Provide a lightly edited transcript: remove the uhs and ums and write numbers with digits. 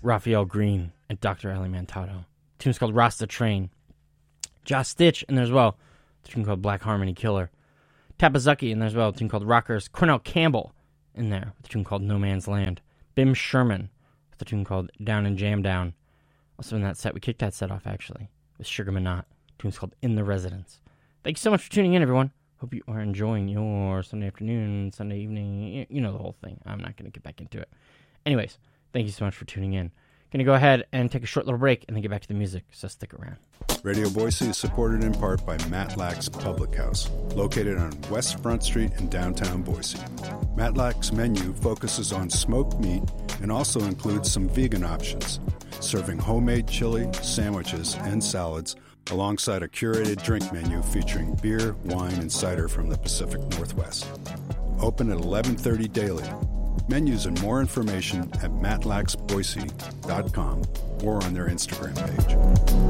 Raphael Green and Dr. Ali Mantado. The tune's called Rasta Train. Josh Stitch in there as well. The tune called Black Harmony Killer. Tapazuki in there as well. The tune called Rockers. Cornell Campbell in there with the tune called No Man's Land. Bim Sherman with the tune called Down and Jam Down. Also in that set, we kicked that set off actually with Sugar Minot. The tune's called In the Residence. Thank you so much for tuning in, everyone. Hope you are enjoying your Sunday afternoon, Sunday evening. You know the whole thing. I'm not going to get back into it. Anyways, thank you so much for tuning in. Going to go ahead and take a short little break and then get back to the music, so stick around. Radio Boise is supported in part by Matlack's Public House, located on West Front Street in downtown Boise. Matlack's menu focuses on smoked meat and also includes some vegan options, serving homemade chili, sandwiches, and salads, alongside a curated drink menu featuring beer, wine, and cider from the Pacific Northwest. Open at 11:30 daily. Menus and more information at matlacksboise.com or on their Instagram page.